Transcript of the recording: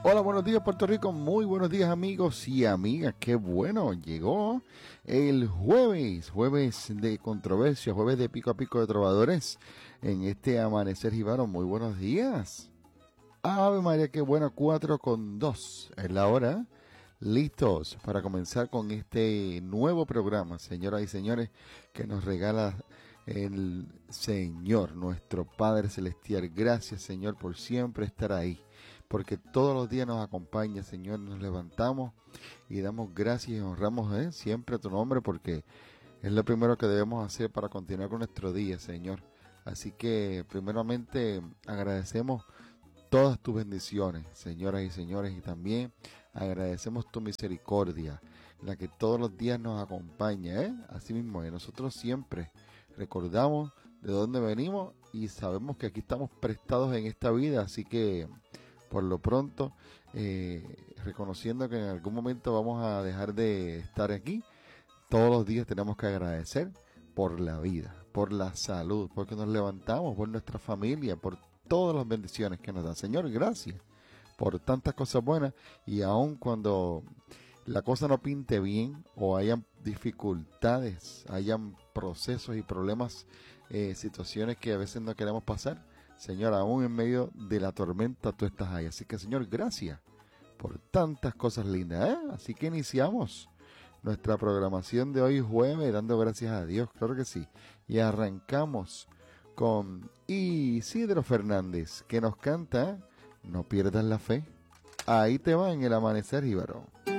Hola, buenos días Puerto Rico, muy buenos días amigos y amigas, qué bueno, llegó el jueves de controversia, jueves de pico a pico de trovadores en este amanecer jíbaro, muy buenos días. Ave María, qué bueno, 4:02 es la hora, listos para comenzar con este nuevo programa, señoras y señores, que nos regala el Señor, nuestro Padre Celestial. Gracias Señor por siempre estar ahí, porque todos los días nos acompaña, Señor. Nos levantamos y damos gracias y honramos siempre a tu nombre, porque es lo primero que debemos hacer para continuar con nuestro día, Señor. Así que primeramente agradecemos todas tus bendiciones, señoras y señores, y también agradecemos tu misericordia, la que todos los días nos acompaña, Así mismo, y nosotros siempre recordamos de dónde venimos y sabemos que aquí estamos prestados en esta vida, así que por lo pronto, reconociendo que en algún momento vamos a dejar de estar aquí, todos los días tenemos que agradecer por la vida, por la salud, porque nos levantamos, por nuestra familia, por todas las bendiciones que nos da. Señor, gracias por tantas cosas buenas, y aun cuando la cosa no pinte bien o hayan dificultades, hayan procesos y problemas, situaciones que a veces no queremos pasar, Señor, aún en medio de la tormenta tú estás ahí. Así que, Señor, gracias por tantas cosas lindas, Así que iniciamos nuestra programación de hoy jueves, dando gracias a Dios, claro que sí. Y arrancamos con Isidro Fernández, que nos canta No pierdas la fe. Ahí te va en el amanecer jíbaro.